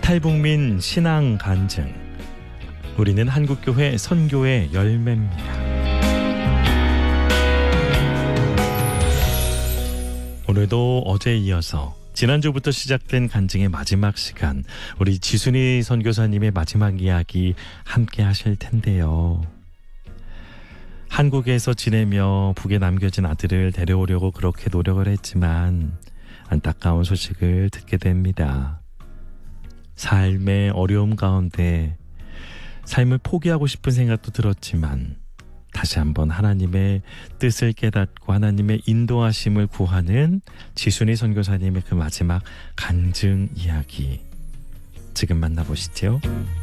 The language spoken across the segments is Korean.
탈북민 신앙 간증. 우리는 한국교회 선교의 열매입니다. 오늘도 어제에 이어서 지난주부터 시작된 간증의 마지막 시간, 우리 지순이 선교사님의 마지막 이야기 함께 하실 텐데요. 한국에서 지내며 북에 남겨진 아들을 데려오려고 그렇게 노력을 했지만 안타까운 소식을 듣게 됩니다. 삶의 어려움 가운데 삶을 포기하고 싶은 생각도 들었지만 다시 한번 하나님의 뜻을 깨닫고 하나님의 인도하심을 구하는 지순이 선교사님의 그 마지막 간증 이야기, 지금 만나보시죠.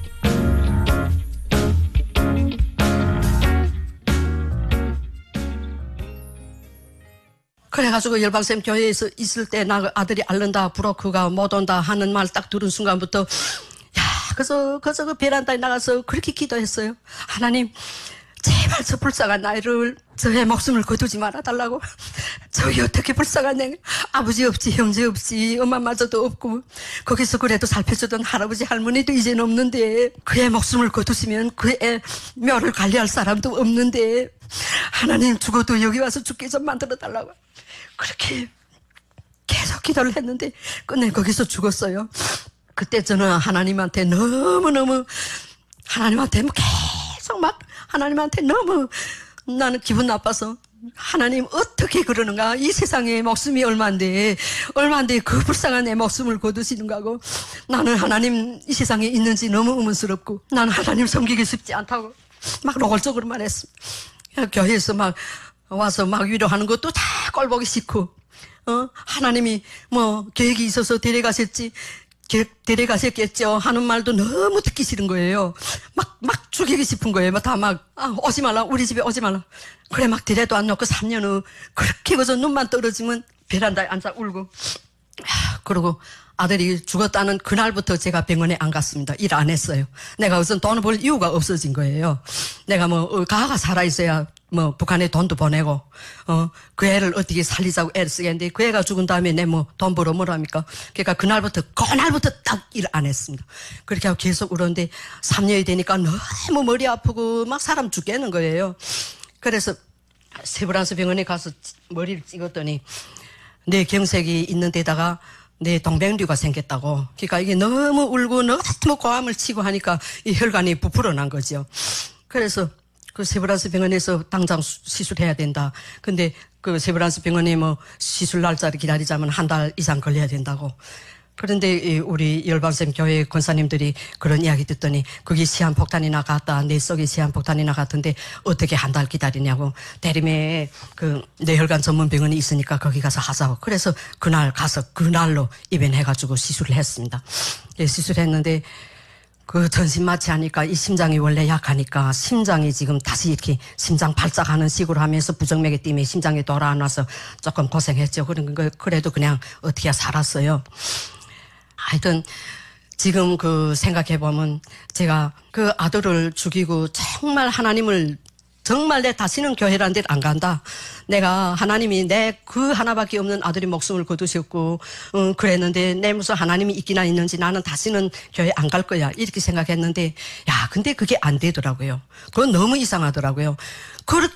그래가지고 열방쌤 교회에서 있을 때 나 아들이 앓는다, 브로크가 못 온다 하는 말 딱 들은 순간부터 그래서 그 베란다에 나가서 그렇게 기도했어요. 하나님, 제발 저 불쌍한 아이를, 저의 목숨을 거두지 말아달라고. 저희 어떻게 불쌍한 애, 아버지 없지, 형제 없지, 엄마마저도 없고, 거기서 그래도 살펴주던 할아버지 할머니도 이제는 없는데, 그의 목숨을 거두시면 그의 묘를 관리할 사람도 없는데, 하나님, 죽어도 여기 와서 죽게 좀 만들어달라고. 그렇게 계속 기도를 했는데 끝내 거기서 죽었어요. 그때 저는 하나님한테 너무너무, 하나님한테 계속 막 하나님한테 너무 나는 기분 나빠서, 하나님 어떻게 그러는가, 이 세상에 목숨이 얼만데 그 불쌍한 내 목숨을 거두시는가 하고, 나는 하나님 이 세상에 있는지 너무 의문스럽고, 나는 하나님 섬기기 쉽지 않다고 막 노골적으로 말했어. 교회에서 막 와서 막 위로하는 것도 다 꼴보기 싫고, 하나님이 뭐 계획이 있어서 데려가셨겠죠 하는 말도 너무 듣기 싫은 거예요. 막 죽이기 싶은 거예요. 오지 말라, 우리 집에 오지 말라. 그래, 막 데려도 안 놓고 3년 후 그렇게 그저 눈만 떨어지면 베란다에 앉아 울고. 그러고 아들이 죽었다는 그날부터 제가 병원에 안 갔습니다. 일 안 했어요. 내가 우선 돈을 벌 이유가 없어진 거예요. 내가 가가 살아있어야 북한에 돈도 보내고, 그 애를 어떻게 살리자고 애를 쓰겠는데, 그 애가 죽은 다음에 내 돈 벌어 뭐랍니까? 그러니까 그날부터 딱 일 안 했습니다. 그렇게 하고 계속 울었는데, 3년이 되니까 너무 머리 아프고, 막 사람 죽겠는 거예요. 그래서 세브란스 병원에 가서 머리를 찍었더니, 내 경색이 있는 데다가 내 동백류가 생겼다고. 그러니까 이게 너무 울고 너무 고함을 치고 하니까 이 혈관이 부풀어 난 거죠. 그래서 그 세브란스 병원에서 당장 시술해야 된다. 근데 그 세브란스 병원에 시술 날짜를 기다리자면 1달 이상 걸려야 된다고. 그런데 우리 열방쌤 교회 권사님들이 그런 이야기 듣더니 그게 시한폭탄이 나갔다, 내 속에 시한폭탄이 나갔던데 어떻게 1달 기다리냐고. 대림에 그 뇌혈관 전문 병원이 있으니까 거기 가서 하자고. 그래서 그날 가서 그날로 입원해가지고 시술을 했습니다. 시술했는데 그 전신 마취하니까 이 심장이 원래 약하니까 심장이 지금 다시 이렇게 심장 발작하는 식으로 하면서 부정맥이 뛰면 심장이 돌아 안 와서 조금 고생했죠. 그래도 그냥 어떻게 살았어요. 하여튼 지금 생각해보면 제가 그 아들을 죽이고 정말 하나님을, 정말 내 다시는 교회라는 데를 안 간다. 내가 하나님이 내 그 하나밖에 없는 아들이 목숨을 거두셨고, 그랬는데 내 무슨 하나님이 있기나 있는지 나는 다시는 교회 안 갈 거야. 이렇게 생각했는데, 근데 그게 안 되더라고요. 그건 너무 이상하더라고요. 그렇게